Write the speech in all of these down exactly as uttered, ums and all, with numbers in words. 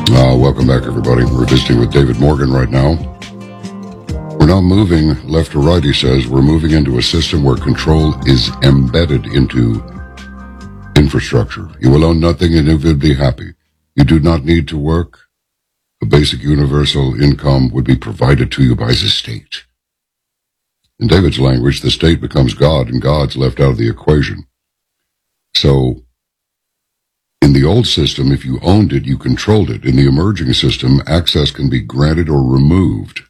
Uh, welcome back, everybody. We're visiting with David Morgan right now. We're not moving left or right, he says. We're moving into a system where control is embedded into infrastructure. You will own nothing and you will be happy. You do not need to work. A basic universal income would be provided to you by the state. In David's language, the state becomes God, and God's left out of the equation. So, in the old system, if you owned it, you controlled it. In the emerging system, access can be granted or removed.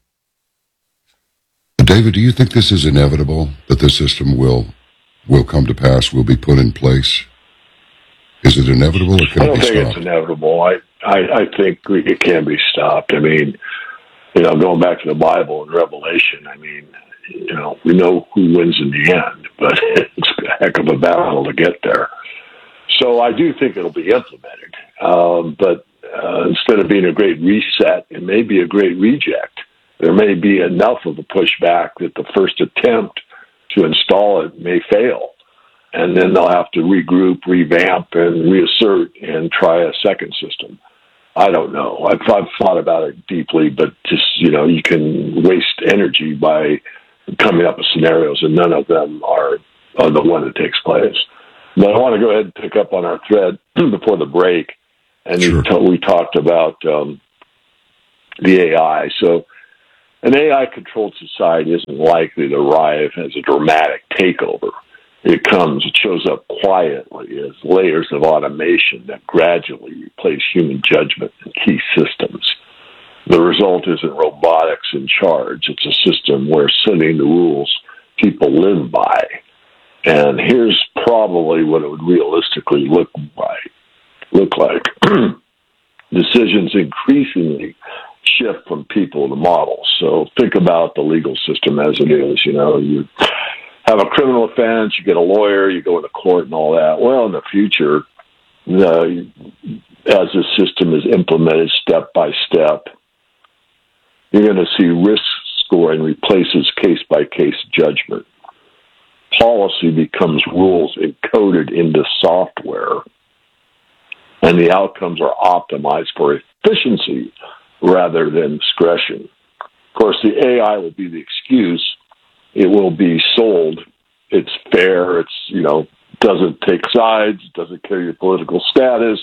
But David, do you think this is inevitable, that this system will will come to pass, will be put in place? Is it inevitable, or can I don't it be think stopped? it's inevitable. I, I, I think it can be stopped. I mean, you know, going back to the Bible and Revelation, I mean, you know, we know who wins in the end, but it's a heck of a battle to get there. So I do think it'll be implemented. Um, but uh, instead of being a great reset, it may be a great reject. There may be enough of a pushback that the first attempt to install it may fail. And then they'll have to regroup, revamp, and reassert and try a second system. I don't know. I've, I've thought about it deeply, but just, you know, you can waste energy by coming up with scenarios, and none of them are, are the one that takes place. But I want to go ahead and pick up on our thread before the break, and Sure. we talked about um, the A I. So an A I-controlled society isn't likely to arrive as a dramatic takeover. It comes, it shows up quietly as layers of automation that gradually replace human judgment in key systems. The result isn't robotics in charge. It's a system where setting the rules people live by. And here's probably what it would realistically look like. Look like decisions increasingly shift from people to models. So think about the legal system as it is. You know, you have a criminal offense, you get a lawyer, you go into court and all that. Well, in the future, the, as the system is implemented step by step, you're going to see risk scoring replaces case-by-case judgment. Policy becomes rules encoded into software, and the outcomes are optimized for efficiency rather than discretion. Of course, the A I will be the excuse. It will be sold. It's fair. It's, you know, doesn't take sides, doesn't care your political status,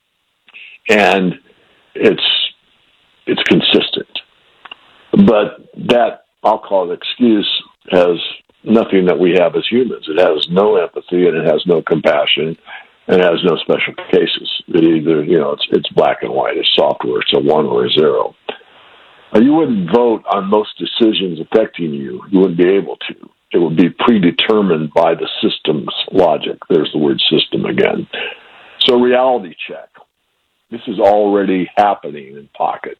and it's it's consistent. But that, I'll call it excuse, has nothing that we have as humans. It has no empathy, and it has no compassion, and it has no special cases. It either, you know, it's it's black and white. It's software. It's a one or a zero. You wouldn't vote on most decisions affecting you. You wouldn't be able to. It would be predetermined by the system's logic. There's the word system again. So reality check. This is already happening in pockets.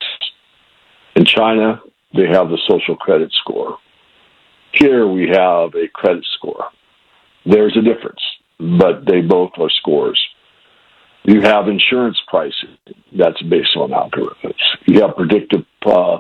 In China, they have the social credit score. Here we have a credit score. There's a difference, but they both are scores. You have insurance pricing. That's based on algorithms. You have predictive uh,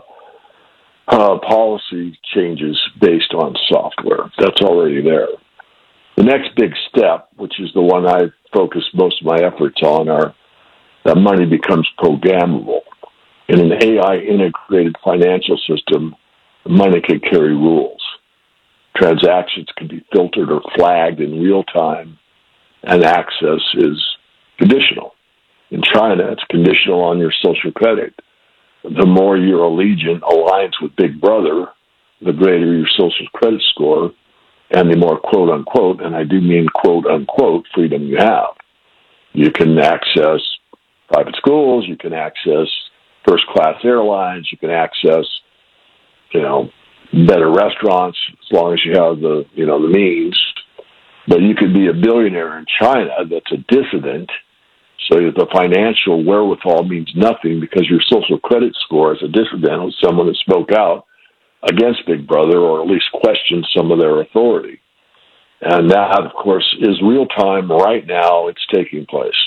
uh, policy changes based on software. That's already there. The next big step, which is the one I focus most of my efforts on, are that money becomes programmable. In an A I-integrated financial system, money can carry rules. Transactions can be filtered or flagged in real time, and access is conditional. In China, it's conditional on your social credit. The more your allegiance aligns with Big Brother, the greater your social credit score, and the more quote-unquote, and I do mean quote-unquote, freedom you have. You can access private schools, you can access first-class airlines, you can access, you know, better restaurants, as long as you have the, you know, the means. But you could be a billionaire in China that's a dissident, so that the financial wherewithal means nothing because your social credit score as a dissident was someone that spoke out against Big Brother or at least questioned some of their authority. And that, of course, is real time right now. It's taking place.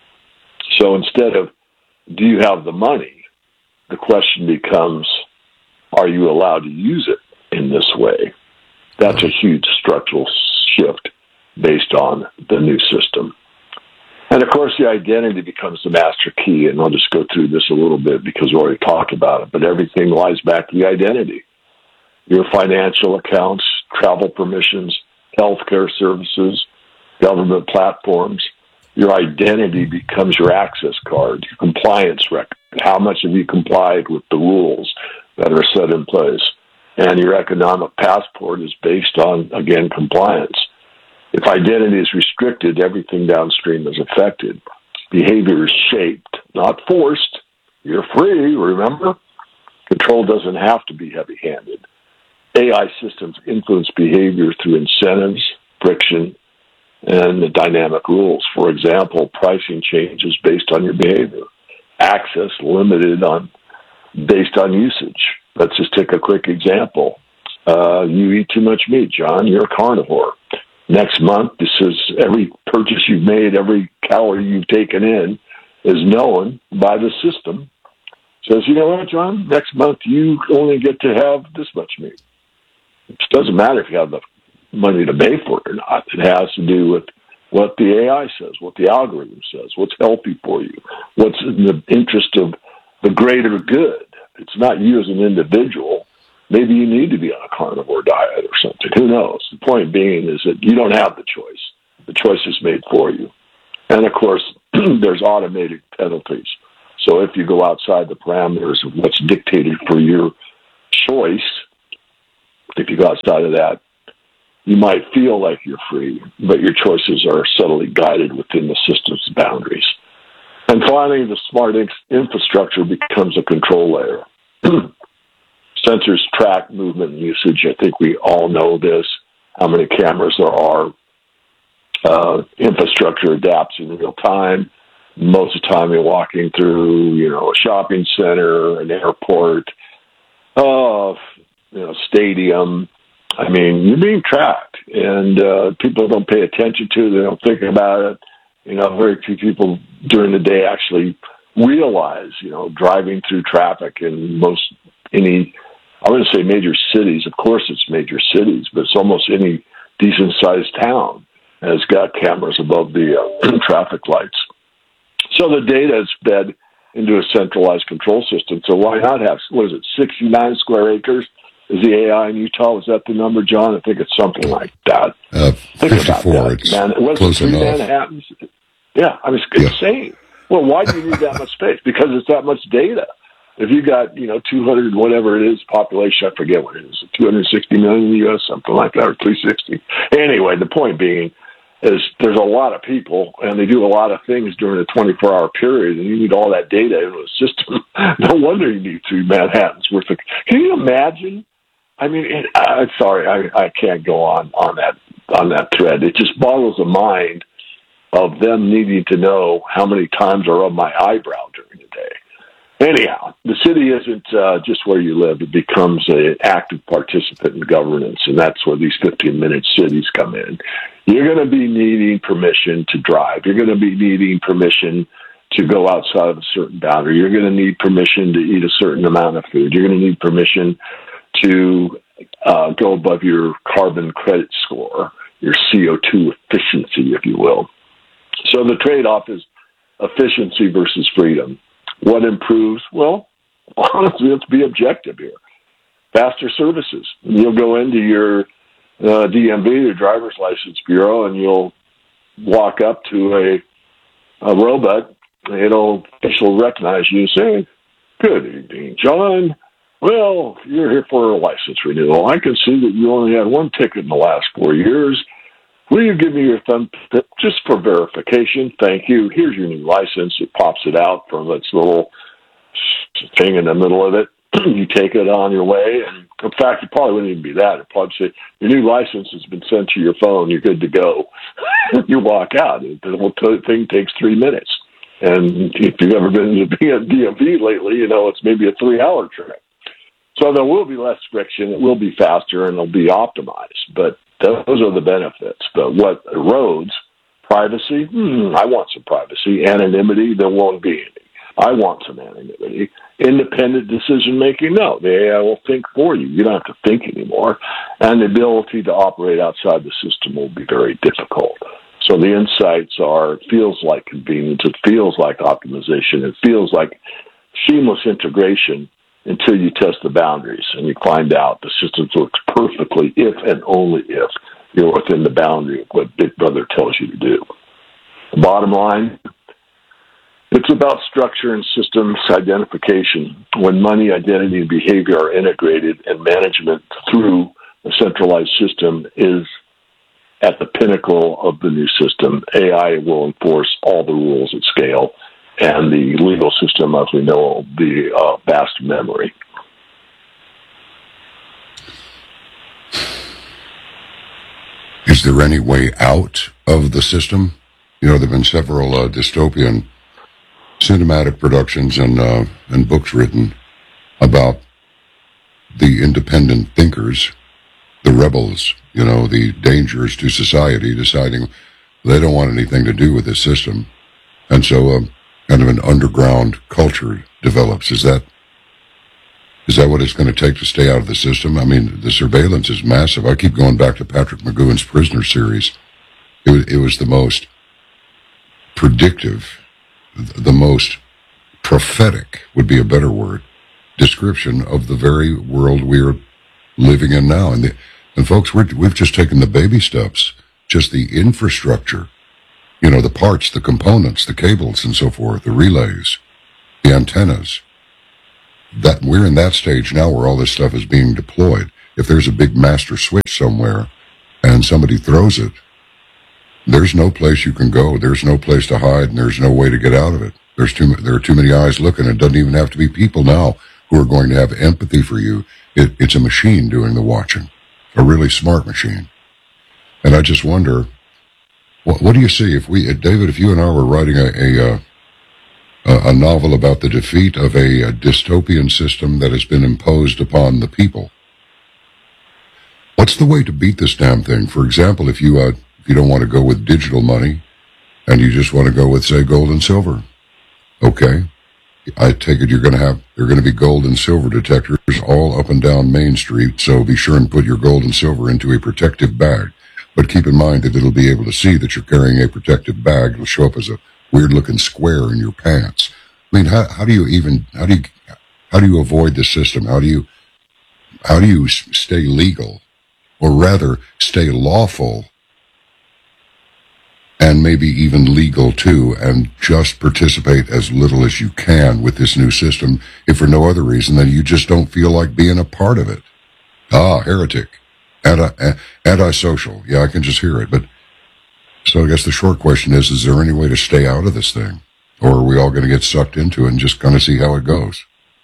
So instead of, do you have the money, the question becomes, are you allowed to use it in this way? That's a huge structural shift based on the new system. And of course, the identity becomes the master key. And I'll just go through this a little bit because we already talked about it. But everything lies back to the identity. Your financial accounts, travel permissions, healthcare services, government platforms. Your identity becomes your access card, your compliance record. How much have you complied with the rules that are set in place? And your economic passport is based on, again, compliance. If identity is restricted, everything downstream is affected. Behavior is shaped, not forced. You're free, remember? Control doesn't have to be heavy-handed. A I systems influence behavior through incentives, friction, and the dynamic rules. For example, pricing changes based on your behavior. Access limited on based on usage. Let's just take a quick example. Uh, you eat too much meat, John. You're a carnivore. Next month, this is every purchase you've made, every calorie you've taken in is known by the system. Says, you know what, John? Next month, you only get to have this much meat. It doesn't matter if you have the money to pay for it or not. It has to do with what the A I says, what the algorithm says, what's healthy for you, what's in the interest of the greater good. It's not you as an individual. Maybe you need to be on a carnivore diet or something. Who knows? The point being is that you don't have the choice. The choice is made for you. And, of course, there's automated penalties. So if you go outside the parameters of what's dictated for your choice, if you go outside of that, you might feel like you're free, but your choices are subtly guided within the system's boundaries. And finally, the smart in- infrastructure becomes a control layer. Sensors track movement and usage. I think we all know this, how many cameras there are. Uh, infrastructure adapts in real time. Most of the time you're walking through, you know, a shopping center, an airport, uh, you know, stadium. I mean, you're being tracked, and uh, people don't pay attention to it. They don't think about it. You know, very few people during the day actually realize, you know, driving through traffic in most any, I wouldn't say major cities. Of course, it's major cities, but it's almost any decent-sized town has got cameras above the uh, traffic lights. So the data is fed into a centralized control system. So why not have, what is it, sixty-nine square acres? Is the A I in Utah? Was that the number, John? I think it's something like that. Uh, think fifty-four. About that, it's man. It wasn't close three enough. Manhattans. Yeah, I mean, it's Yeah. insane. Well, why do you need that much space? Because it's that much data. If you got, you know, two hundred, whatever it is, population, I forget what it is, two hundred sixty million in the U S, something like that, or three hundred sixty. Anyway, the point being is there's a lot of people, and they do a lot of things during a twenty-four hour period, and you need all that data into a system. No wonder you need three Manhattans worth of. Can you imagine? I mean, it, I'm sorry, I, I can't go on, on that on that thread. It just boggles the mind of them needing to know how many times are on my eyebrow during the day. Anyhow, the city isn't uh, just where you live. It becomes an active participant in governance, and that's where these fifteen-minute cities come in. You're going to be needing permission to drive. You're going to be needing permission to go outside of a certain boundary. You're going to need permission to eat a certain amount of food. You're going to need permission to uh, go above your carbon credit score, your C O two efficiency, if you will. So the trade-off is efficiency versus freedom. What improves? Well, honestly, let's be objective here. Faster services. You'll go into your uh, D M V, your driver's license bureau, and you'll walk up to a, a robot. It'll facial recognize you and say, "Good evening, John. Well, you're here for a license renewal. I can see that you only had one ticket in the last four years. Will you give me your thumb just for verification? Thank you. Here's your new license." It pops it out from its little thing in the middle of it. You take it on your way. And in fact, it probably wouldn't even be that. It'd probably say, your new license has been sent to your phone. You're good to go. You walk out. The whole thing takes three minutes. And if you've ever been to D M V lately, you know it's maybe a three-hour trip. So there will be less friction. It will be faster, and it'll be optimized. But those are the benefits. But what erodes? Privacy? Hmm, I want some privacy. Anonymity? There won't be any. I want some anonymity. Independent decision-making? No. The A I will think for you. You don't have to think anymore. And the ability to operate outside the system will be very difficult. So the insights are, it feels like convenience, it feels like optimization, it feels like seamless integration until you test the boundaries and you find out the system works perfectly if and only if you're within the boundary of what Big Brother tells you to do. The bottom line, it's about structure and systems identification. When money, identity, and behavior are integrated and management through a centralized system is at the pinnacle of the new system, A I will enforce all the rules at scale, and the legal system, as we know, will be a vast memory. Is there any way out of the system? You know, there have been several uh, dystopian cinematic productions and uh, and books written about the independent thinkers, the rebels, you know, the dangers to society, deciding they don't want anything to do with this system. And so um, kind of an underground culture develops. Is that is that what it's going to take to stay out of the system? I mean, the surveillance is massive. I keep going back to Patrick McGowan's Prisoner series. It was, it was the most predictive, the most prophetic would be a better word, description of the very world we're living in now. And, the, and folks, we're, we've just taken the baby steps, just the infrastructure, you know, the parts, the components, the cables and so forth, the relays, the antennas. That we're in that stage now where all this stuff is being deployed. If there's a big master switch somewhere and somebody throws it, there's no place you can go. There's no place to hide, and there's no way to get out of it. There's too there are too many eyes looking. It doesn't even have to be people now who are going to have empathy for you. It, it's a machine doing the watching, a really smart machine. And I just wonder, what, what do you see if we, David, if you and I were writing a a, a, a novel about the defeat of a, a dystopian system that has been imposed upon the people? What's the way to beat this damn thing? For example, if you uh, if you don't want to go with digital money and you just want to go with, say, gold and silver, okay, I take it you're going to have, there are going to be gold and silver detectors all up and down Main Street, so be sure and put your gold and silver into a protective bag. But keep in mind that it'll be able to see that you're carrying a protective bag. It'll show up as a weird-looking square in your pants. I mean, how, how do you even, how do you, how do you avoid the system? How do you, how do you stay legal, or rather, stay lawful, and maybe even legal too, and just participate as little as you can with this new system, if for no other reason than you just don't feel like being a part of it? Ah, heretic. Anti, antisocial. Yeah, I can just hear it. But so I guess the short question is, is there any way to stay out of this thing? Or are we all going to get sucked into it and just kind of see how it goes?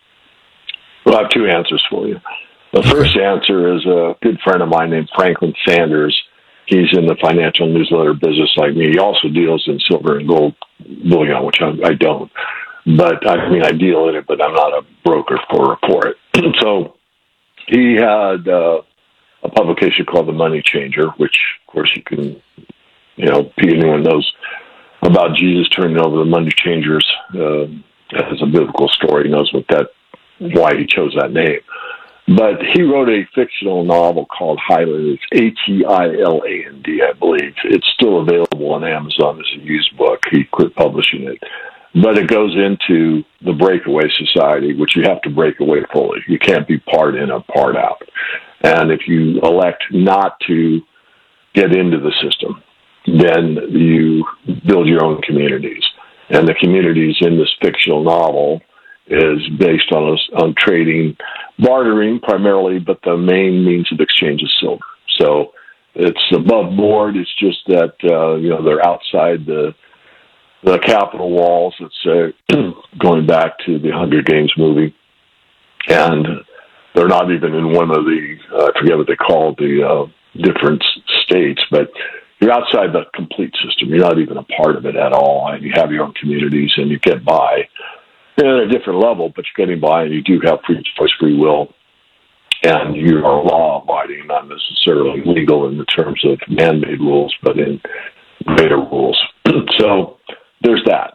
Well, I have two answers for you. The okay. first answer is a good friend of mine named Franklin Sanders. He's in the financial newsletter business like me. He also deals in silver and gold bullion, which I, I don't. But, I mean, I deal in it, but I'm not a broker for, for it. So he had uh, a publication called The Money Changer, which, of course, you can, you know, anyone knows about Jesus turning over the money changers uh, as a biblical story, knows what that, why he chose that name. But he wrote a fictional novel called Highland. It's H E I L A N D, I believe. It's still available on Amazon as a used book. He quit publishing it. But it goes into the breakaway society, which you have to break away fully. You can't be part in or part out. And if you elect not to get into the system, then you build your own communities. And the communities in this fictional novel is based on on trading, bartering primarily, but the main means of exchange is silver. So it's above board. It's just that uh, you know they're outside the the Capitol walls. It's uh, going back to the Hunger Games movie, and they're not even in one of the uh, I forget what they call the uh, different states, but you're outside the complete system. You're not even a part of it at all, and you have your own communities, and you get by. At a different level, but you're getting by, and you do have free choice, free will, and you are law-abiding, not necessarily legal in the terms of man-made rules, but in greater rules. So there's that.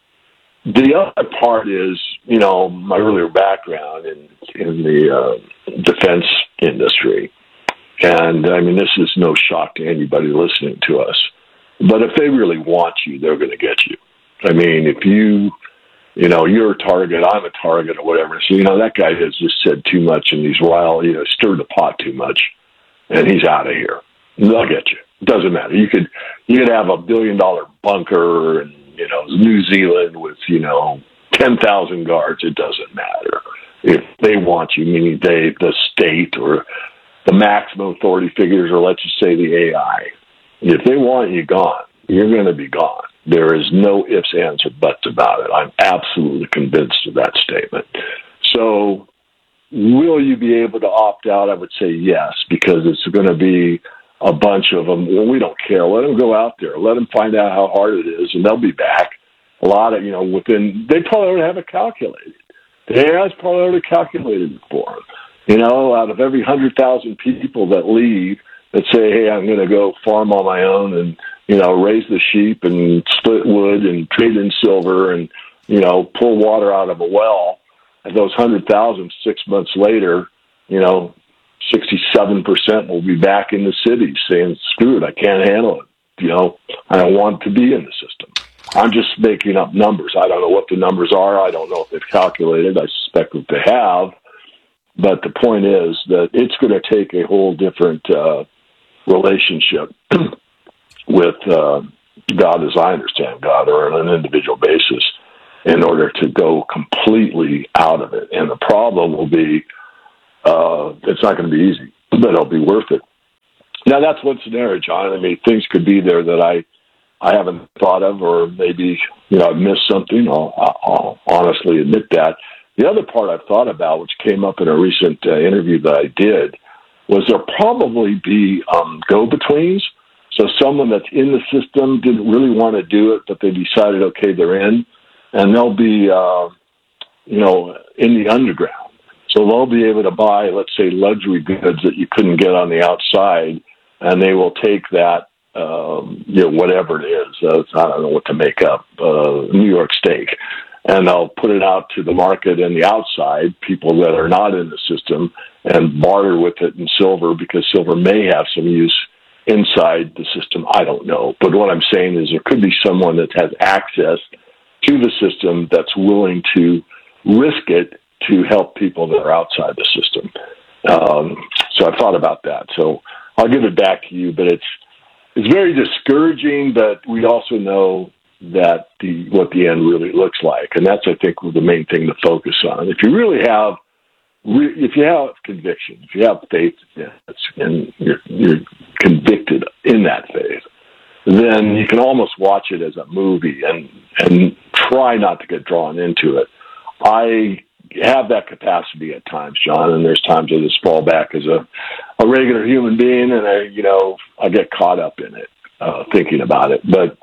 The other part is, you know, my earlier background in in the uh, defense industry, and I mean, this is no shock to anybody listening to us. But if they really want you, they're going to get you. I mean, if you, you know, you're a target, I'm a target or whatever. So, you know, that guy has just said too much and he's riled, you know, stirred the pot too much and he's out of here. They'll get you. It doesn't matter. You could, you could have a billion dollar bunker in, you know, New Zealand with, you know, ten thousand guards. It doesn't matter. If they want you, meaning they, the state or the maximum authority figures, or let's just say the A I, if they want you gone, you're going to be gone. There is no ifs, ands, or buts about it. I'm absolutely convinced of that statement. So will you be able to opt out? I would say yes, because it's going to be a bunch of them. Well, we don't care. Let them go out there. Let them find out how hard it is, and they'll be back. A lot of, you know, within, they probably already have it calculated. The A I's probably already calculated it for them. You know, out of every one hundred thousand people that leave, that say, hey, I'm going to go farm on my own and, you know, raise the sheep and split wood and trade in silver and, you know, pull water out of a well, and those one hundred thousand, six months later, you know, sixty-seven percent will be back in the cities saying, screw it, I can't handle it. You know, I don't want to be in the system. I'm just making up numbers. I don't know what the numbers are. I don't know if they've calculated. I suspect that they have. But the point is that it's going to take a whole different uh, relationship with uh, God, as I understand God, or on an individual basis, in order to go completely out of it. And the problem will be, uh, it's not going to be easy, but it'll be worth it. Now, that's one scenario, John. I mean, things could be there that I, I haven't thought of, or maybe, you know, I've missed something. I'll, I'll honestly admit that. The other part I've thought about, which came up in a recent uh, interview that I did, was there'll probably be um, go-betweens. So someone that's in the system didn't really want to do it, but they decided, okay, they're in, and they'll be, uh, you know, in the underground. So they'll be able to buy, let's say, luxury goods that you couldn't get on the outside, and they will take that, um, you know, whatever it is. Uh, I don't know what to make up, uh, New York steak. And they'll put it out to the market and the outside, people that are not in the system, and barter with it in silver, because silver may have some use inside the system. I don't know. But what I'm saying is there could be someone that has access to the system that's willing to risk it to help people that are outside the system. Um, so I thought about that. So I'll give it back to you, but it's it's very discouraging, but we also know that the what the end really looks like. And that's, I think, the main thing to focus on. If you really have if you have conviction, if you have faith, and you're, you're convicted in that faith, then you can almost watch it as a movie and, and try not to get drawn into it. I have that capacity at times, John, and there's times I just fall back as a, a regular human being, and I, you know, I get caught up in it, uh, thinking about it. But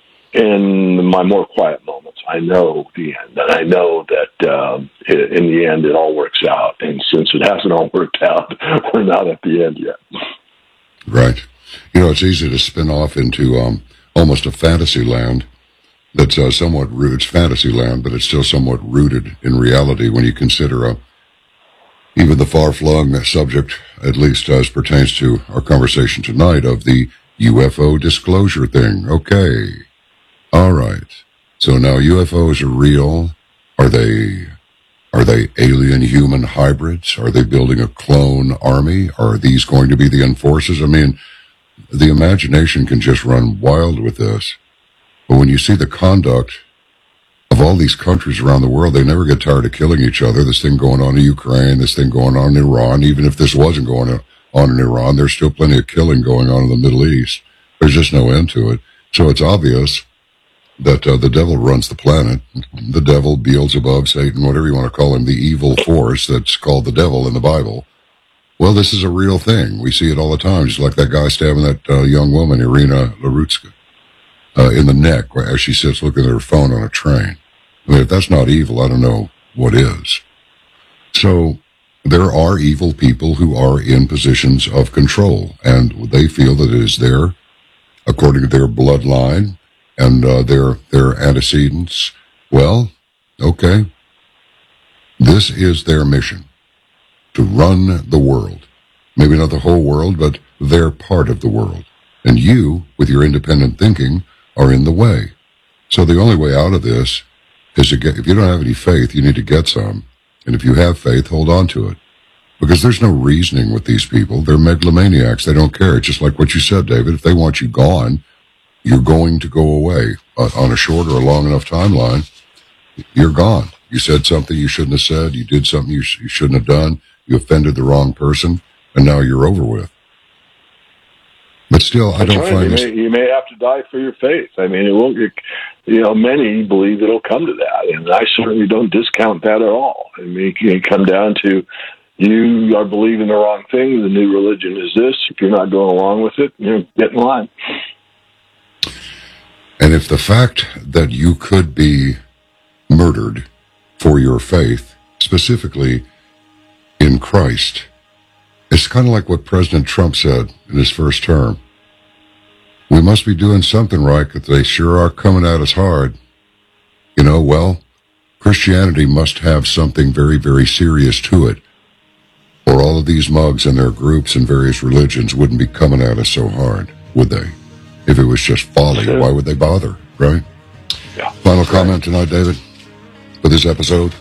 in my more quiet moments, I know the end, and I know that um, in the end it all works out. And since it hasn't all worked out, we're not at the end yet. Right. You know, it's easy to spin off into um, almost a fantasy land that's uh, somewhat rooted. It's fantasy land, but it's still somewhat rooted in reality when you consider uh, even the far-flung subject, at least as pertains to our conversation tonight, of the U F O disclosure thing. Okay. All right. So now U F Os are real. Are they are they alien human hybrids? Are they building a clone army? Are these going to be the enforcers? I mean, the imagination can just run wild with this. But when you see the conduct of all these countries around the world, they never get tired of killing each other. This thing going on in Ukraine, this thing going on in Iran. Even if this wasn't going on in Iran, there's still plenty of killing going on in the Middle East. There's just no end to it. So it's obvious that uh, the devil runs the planet. The devil, Beelzebub, Satan, whatever you want to call him, the evil force that's called the devil in the Bible. Well, this is a real thing. We see it all the time, just like that guy stabbing that uh, young woman, Irina Larutska, uh, in the neck as she sits looking at her phone on a train. I mean, if that's not evil, I don't know what is. So there are evil people who are in positions of control, and they feel that it is their, according to their bloodline, and uh, their their antecedents. Well, okay. This is their mission, to run the world. Maybe not the whole world, but their part of the world. And you, with your independent thinking, are in the way. So the only way out of this is to get, if you don't have any faith, you need to get some. And if you have faith, hold on to it. Because there's no reasoning with these people. They're megalomaniacs. They don't care. It's just like what you said, David. If they want you gone, you're going to go away. Uh, on a short or a long enough timeline, you're gone. You said something you shouldn't have said. You did something you, sh- you shouldn't have done. You offended the wrong person, and now you're over with. But still, I don't right. find you this... may, you may have to die for your faith. I mean, it will. It, you know, many believe it'll come to that, and I certainly don't discount that at all. I mean, it can come down to you are believing the wrong thing. The new religion is this. If you're not going along with it, you know, get in line. And if the fact that you could be murdered for your faith, specifically in Christ, it's kind of like what President Trump said in his first term. We must be doing something right because they sure are coming at us hard. You know, well, Christianity must have something very, very serious to it, or all of these mugs and their groups and various religions wouldn't be coming at us so hard, would they? If it was just folly, why would they bother, right? Yeah. Final comment tonight, David, for this episode?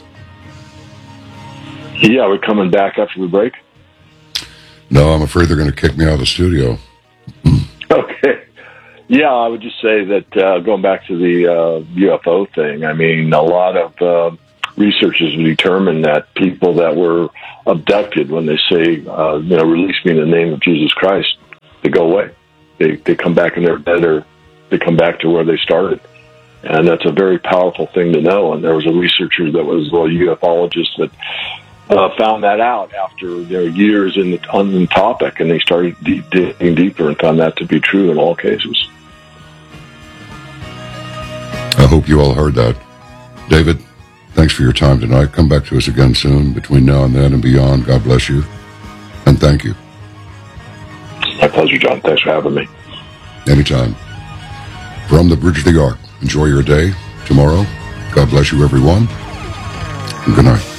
Yeah, we're coming back after we break. No, I'm afraid they're going to kick me out of the studio. Okay. Yeah, I would just say that uh, going back to the uh, U F O thing, I mean, a lot of uh, researchers have determined that people that were abducted, when they say, uh, you know, release me in the name of Jesus Christ, they go away. They they come back in their bed, or they come back to where they started. And that's a very powerful thing to know. And there was a researcher that was a ufologist that uh, found that out after their years in the, on the topic, and they started deep, digging deeper and found that to be true in all cases. I hope you all heard that. David, thanks for your time tonight. Come back to us again soon. Between now and then and beyond, God bless you. And thank you. My pleasure, John. Thanks for having me. Anytime. From the Bridge of the Ark, enjoy your day tomorrow. God bless you, everyone. And good night.